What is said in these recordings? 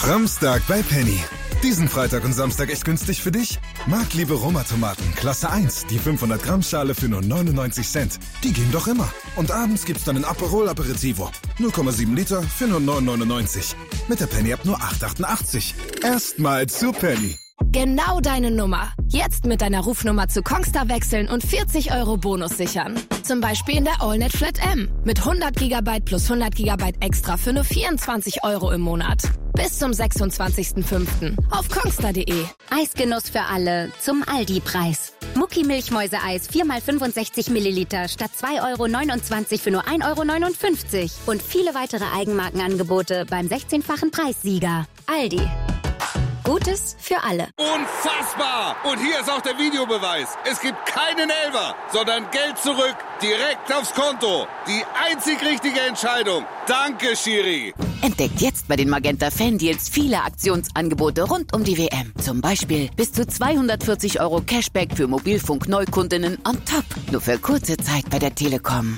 Samstag bei Penny. Diesen Freitag und Samstag echt günstig für dich? Marktliebe Roma-Tomaten, Klasse 1, die 500 Gramm Schale für nur 99 Cent. Die gehen doch immer. Und abends gibt's dann ein Aperol Aperitivo. 0,7 Liter für nur 9,99. Mit der Penny-App nur 8,88. Erstmal zu Penny. Genau deine Nummer. Jetzt mit deiner Rufnummer zu Kongstar wechseln und 40 € Bonus sichern. Zum Beispiel in der AllNet Flat M. Mit 100 GB plus 100 GB extra für nur 24 € im Monat. Bis zum 26.05. auf kongstar.de. Eisgenuss für alle zum Aldi-Preis. Mucki Milchmäuseeis 4x65 Milliliter statt 2,29 € für nur 1,59 € und viele weitere Eigenmarkenangebote beim 16-fachen Preissieger. Aldi. Gutes für alle. Unfassbar! Und hier ist auch der Videobeweis. Es gibt keinen Elfer, sondern Geld zurück, direkt aufs Konto. Die einzig richtige Entscheidung. Danke, Schiri. Entdeckt jetzt bei den Magenta Fan-Deals viele Aktionsangebote rund um die WM. Zum Beispiel bis zu 240 € Cashback für Mobilfunk-Neukundinnen on top. Nur für kurze Zeit bei der Telekom.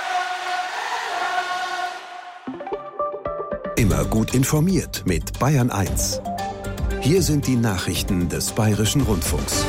Immer gut informiert mit Bayern 1. Hier sind die Nachrichten des Bayerischen Rundfunks.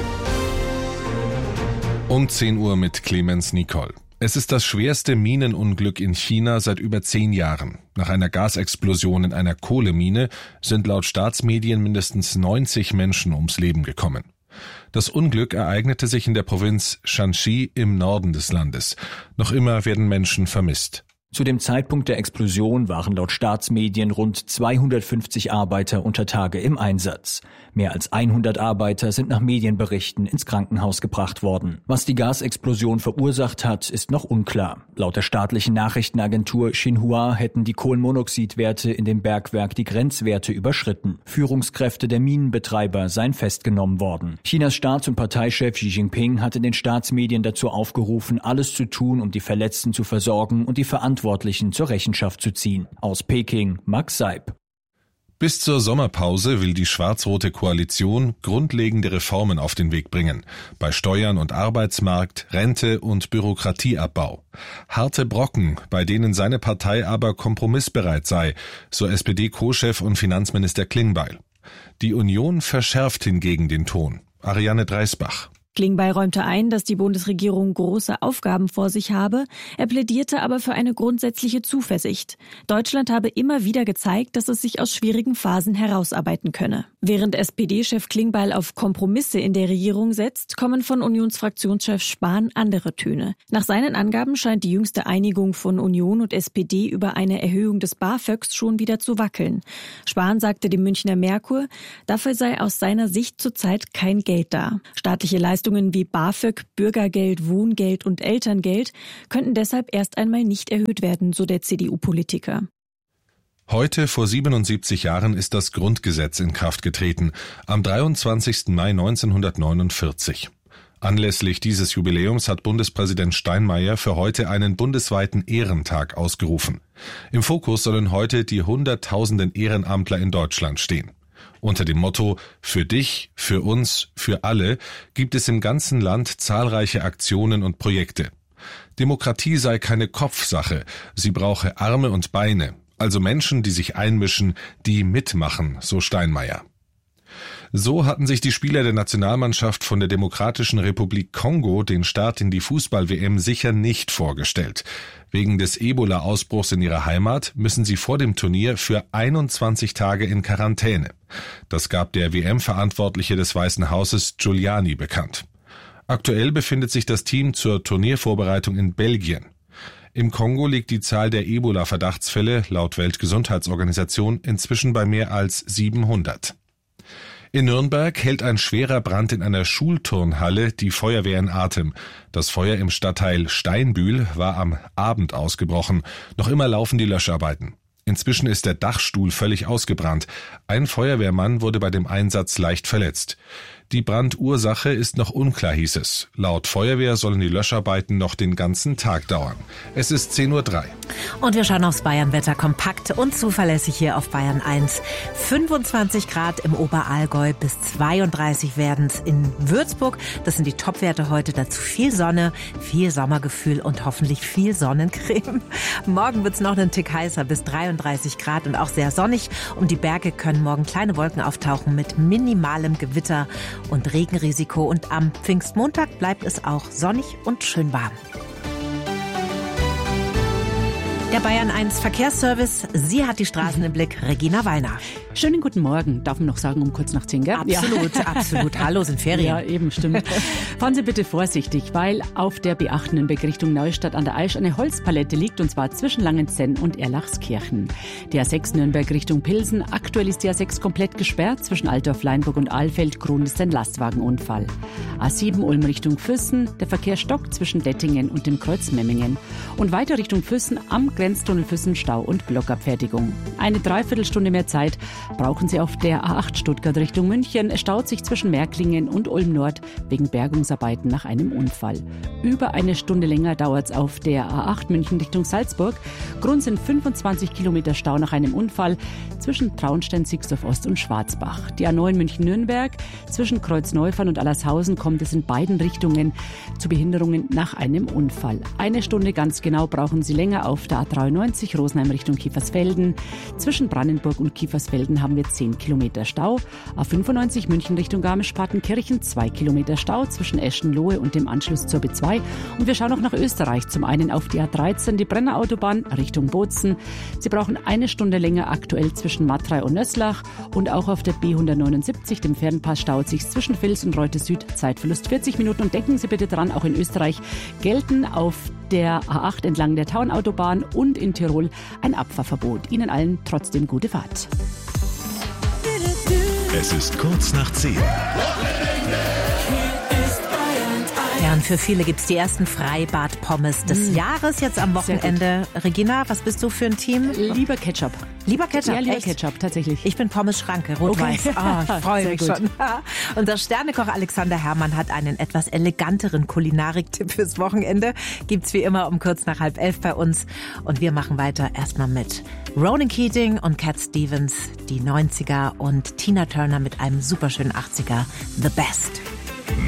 Um 10 Uhr mit Clemens Nicol. Es ist das schwerste Minenunglück in China seit über 10 Jahren. Nach einer Gasexplosion in einer Kohlemine sind laut Staatsmedien mindestens 90 Menschen ums Leben gekommen. Das Unglück ereignete sich in der Provinz Shanxi im Norden des Landes. Noch immer werden Menschen vermisst. Zu dem Zeitpunkt der Explosion waren laut Staatsmedien rund 250 Arbeiter unter Tage im Einsatz. Mehr als 100 Arbeiter sind nach Medienberichten ins Krankenhaus gebracht worden. Was die Gasexplosion verursacht hat, ist noch unklar. Laut der staatlichen Nachrichtenagentur Xinhua hätten die Kohlenmonoxidwerte in dem Bergwerk die Grenzwerte überschritten. Führungskräfte der Minenbetreiber seien festgenommen worden. Chinas Staats- und Parteichef Xi Jinping hat in den Staatsmedien dazu aufgerufen, alles zu tun, um die Verletzten zu versorgen und die Verantwortlichen zur Rechenschaft zu ziehen. Aus Peking, Max Seib. Bis zur Sommerpause will die schwarz-rote Koalition grundlegende Reformen auf den Weg bringen. Bei Steuern und Arbeitsmarkt, Rente und Bürokratieabbau. Harte Brocken, bei denen seine Partei aber kompromissbereit sei, so SPD-Co-Chef und Finanzminister Klingbeil. Die Union verschärft hingegen den Ton. Ariane Dreisbach. Klingbeil räumte ein, dass die Bundesregierung große Aufgaben vor sich habe. Er plädierte aber für eine grundsätzliche Zuversicht. Deutschland habe immer wieder gezeigt, dass es sich aus schwierigen Phasen herausarbeiten könne. Während SPD-Chef Klingbeil auf Kompromisse in der Regierung setzt, kommen von Unionsfraktionschef Spahn andere Töne. Nach seinen Angaben scheint die jüngste Einigung von Union und SPD über eine Erhöhung des BAföGs schon wieder zu wackeln. Spahn sagte dem Münchner Merkur, dafür sei aus seiner Sicht zurzeit kein Geld da. Staatliche Leistungen wie BAföG, Bürgergeld, Wohngeld und Elterngeld könnten deshalb erst einmal nicht erhöht werden, so der CDU-Politiker. Heute vor 77 Jahren ist das Grundgesetz in Kraft getreten, am 23. Mai 1949. Anlässlich dieses Jubiläums hat Bundespräsident Steinmeier für heute einen bundesweiten Ehrentag ausgerufen. Im Fokus sollen heute die Hunderttausenden Ehrenamtler in Deutschland stehen. Unter dem Motto »Für dich, für uns, für alle« gibt es im ganzen Land zahlreiche Aktionen und Projekte. Demokratie sei keine Kopfsache, sie brauche Arme und Beine, also Menschen, die sich einmischen, die mitmachen, so Steinmeier. So hatten sich die Spieler der Nationalmannschaft von der Demokratischen Republik Kongo den Start in die Fußball-WM sicher nicht vorgestellt. Wegen des Ebola-Ausbruchs in ihrer Heimat müssen sie vor dem Turnier für 21 Tage in Quarantäne. Das gab der WM-Verantwortliche des Weißen Hauses Giuliani bekannt. Aktuell befindet sich das Team zur Turniervorbereitung in Belgien. Im Kongo liegt die Zahl der Ebola-Verdachtsfälle laut Weltgesundheitsorganisation inzwischen bei mehr als 700. In Nürnberg hält ein schwerer Brand in einer Schulturnhalle die Feuerwehr in Atem. Das Feuer im Stadtteil Steinbühl war am Abend ausgebrochen. Noch immer laufen die Löscharbeiten. Inzwischen ist der Dachstuhl völlig ausgebrannt. Ein Feuerwehrmann wurde bei dem Einsatz leicht verletzt. Die Brandursache ist noch unklar, hieß es. Laut Feuerwehr sollen die Löscharbeiten noch den ganzen Tag dauern. Es ist 10:03 Uhr. Und wir schauen aufs Bayernwetter, kompakt und zuverlässig hier auf Bayern 1. 25 Grad im Oberallgäu, bis 32 werden es in Würzburg. Das sind die Topwerte heute. Dazu viel Sonne, viel Sommergefühl und hoffentlich viel Sonnencreme. Morgen wird es noch einen Tick heißer, bis 33 Grad und auch sehr sonnig. Um die Berge können morgen kleine Wolken auftauchen mit minimalem Gewitter und Regenrisiko. Und am Pfingstmontag bleibt es auch sonnig und schön warm. Der Bayern 1 Verkehrsservice, sie hat die Straßen im Blick, Regina Weiner. Schönen guten Morgen. Darf man noch sagen, um kurz nach 10, gell? Absolut, ja. Absolut. Hallo, sind Ferien. Ja, eben, stimmt. Fahren Sie bitte vorsichtig, weil auf der B8 in Richtung Neustadt an der Aisch eine Holzpalette liegt, und zwar zwischen Langenzenn und Erlachskirchen. Die A6 Nürnberg Richtung Pilsen, aktuell ist die A6 komplett gesperrt. Zwischen Altdorf, Leinburg und Alfeld, Grund ist ein Lastwagenunfall. A7 Ulm Richtung Füssen, der Verkehr stockt zwischen Dettingen und dem Kreuz Memmingen. Und weiter Richtung Füssen am Grenztunnel Füssen Stau und Blockabfertigung. Eine Dreiviertelstunde mehr Zeit brauchen Sie auf der A8 Stuttgart Richtung München. Es staut sich zwischen Märklingen und Ulm Nord wegen Bergungsarbeiten nach einem Unfall. Über eine Stunde länger dauert es auf der A8 München Richtung Salzburg. Grund sind 25 Kilometer Stau nach einem Unfall zwischen Traunstein, Sixdorf Ost und Schwarzbach. Die A9 München Nürnberg zwischen Kreuzneufahren und Allershausen kommt es in beiden Richtungen zu Behinderungen nach einem Unfall. Eine Stunde ganz genau brauchen Sie länger auf der A93 Rosenheim Richtung Kiefersfelden. Zwischen Brandenburg und Kiefersfelden haben wir 10 Kilometer Stau. A95 München Richtung Garmisch-Partenkirchen 2 Kilometer Stau zwischen Eschenlohe und dem Anschluss zur B2. Und wir schauen auch nach Österreich. Zum einen auf die A13, die Brennerautobahn Richtung Bozen. Sie brauchen eine Stunde länger aktuell zwischen Matrei und Nöslach. Und auch auf der B179, dem Fernpass, staut sich zwischen Vils und Reute Süd. Zeitverlust 40 Minuten. Und denken Sie bitte dran, auch in Österreich gelten auf der A8 entlang der Taunautobahn und in Tirol ein Abfahrverbot. Ihnen allen trotzdem gute Fahrt. Es ist kurz nach 10. Ja, und für viele gibt's die ersten Freibad-Pommes des Jahres jetzt am Wochenende. Regina, was bist du für ein Team? Lieber Ketchup. Lieber Ketchup? Ja, lieber echt? Ketchup, tatsächlich. Ich bin Pommes-Schranke, rot-weiß. Okay. Oh, ich freue mich Sehr schon. Unser Sternekoch Alexander Herrmann hat einen etwas eleganteren Kulinarik-Tipp fürs Wochenende. Gibt's wie immer um kurz nach 10:30 bei uns. Und wir machen weiter erstmal mit Ronan Keating und Cat Stevens, die 90er, und Tina Turner mit einem superschönen 80er, The Best.